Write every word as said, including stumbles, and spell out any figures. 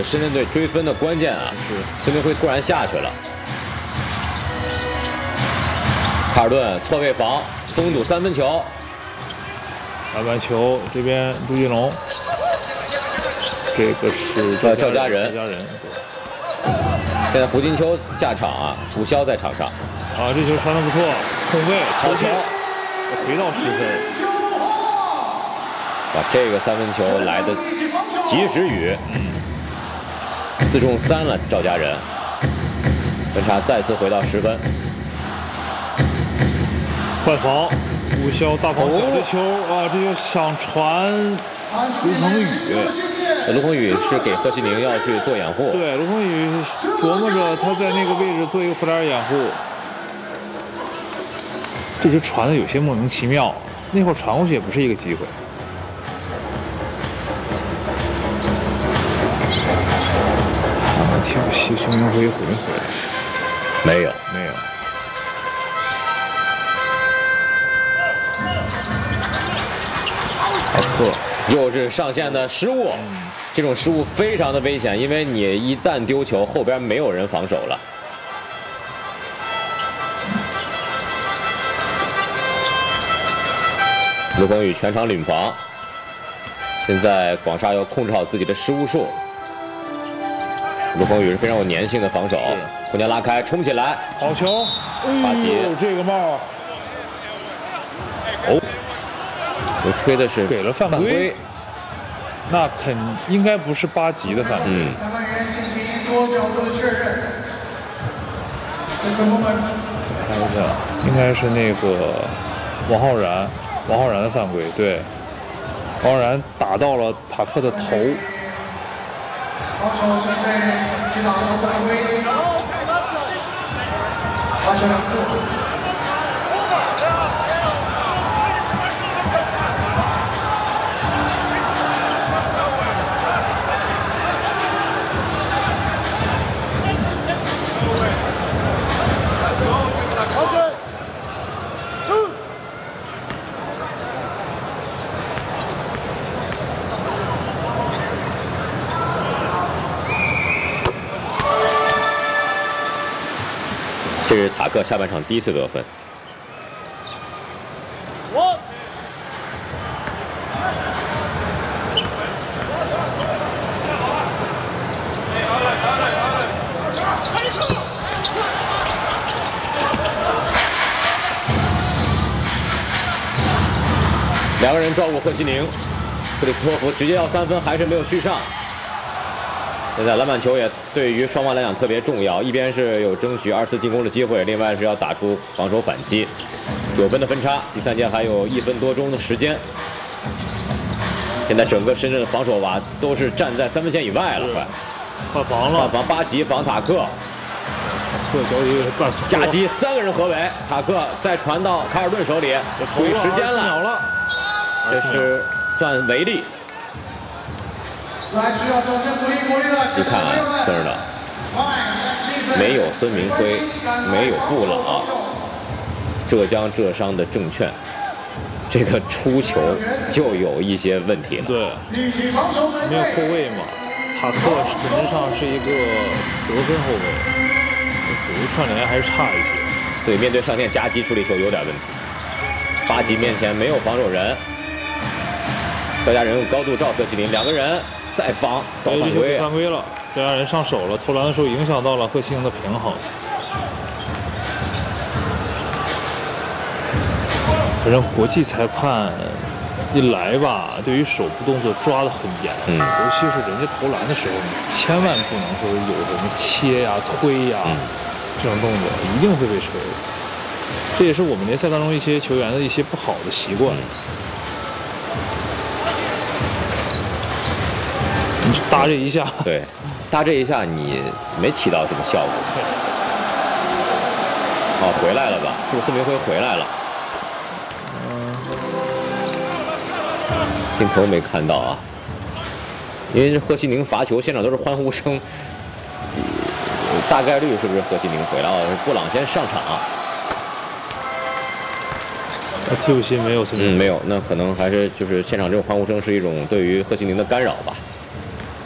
是深圳队追分的关键啊！ 是孙明辉突然下去了，卡尔顿错位防，封堵三分球， 篮板球这边朱金龙，这个是赵赵家人， 赵家人。 现在胡金秋下场啊，胡潇在场上。 啊，这球传的不错，空位好球， 回到十分。 哇，这个三分球来的及时雨，四中三了，赵家人，分差再次回到十分。 换防，胡潇大跑小这球啊，这就想传卢鹏宇。 卢鹏宇是给贺西宁要去做掩护， 对，卢鹏宇琢磨着他在那个位置做一个弗莱尔掩护，这球传的有些莫名其妙，那会儿传过去也不是一个机会。啊，跳西孙明辉回没回来？ 没有， 没有。塔克又是上线的失误。嗯，这种失误非常的危险，因为你一旦丢球，后边没有人防守了。卢鹏宇全场领防，现在广厦要控制好自己的失误数。卢鹏宇是非常有粘性的防守，空间拉开，冲起来， 好球！ 巴吉， 哎呦，这个帽， 哦，我吹的是给了犯规。那肯应该不是八级的犯规。 嗯。 裁判员进行多角度的确认。 看一下，应该是那个王浩然，王浩然的犯规。对，王浩然打到了塔克的头。 防守针对击打头犯规，罚球两次。 这是塔克下半场第一次得分。 我。 两个人照顾贺西宁，克里斯托弗直接要三分，还是没有续上。现在篮板球也对于双方来讲特别重要，一边是有争取二次进攻的机会，另外是要打出防守反击。九分的分差，第三节还有一分多钟的时间。现在整个深圳的防守吧都是站在三分线以外了，快换防了， 换防八级防塔克， 塔克脚底干夹击三个人合围，塔克再传到卡尔顿手里，注意时间了， 了， 这是算违例。 来，需要掌声鼓励鼓励了。 你看啊，这儿呢，没有孙明辉，没有布朗，浙江浙商的证券，这个出球就有一些问题了。 对，没有后卫嘛，塔克本质上是一个得分后卫，左右串联还是差一些。 对，面对上线夹击处理球有点问题。八级面前没有防守人，赵家人用高度照贺西林，两个人。再防遭犯规， 犯规了，这让人上手了，投篮的时候影响到了贺西宁的平衡。反正国际裁判一来吧，对于手部动作抓得很严， 嗯， 尤其是人家投篮的时候，千万不能说有什么切呀、推呀、嗯、这种动作，一定会被吹。这也是我们联赛当中一些球员的一些不好的习惯。嗯，你搭这一下， 对，搭这一下你没起到什么效果。哦，回来了吧？杜斯明辉回来了。嗯，镜头没看到啊，因为贺西宁罚球，现场都是欢呼声。大概率是不是贺西宁回来了？布朗先上场。 替补席没有， 嗯，没有，那可能还是就是现场这种欢呼声是一种对于贺西宁的干扰吧。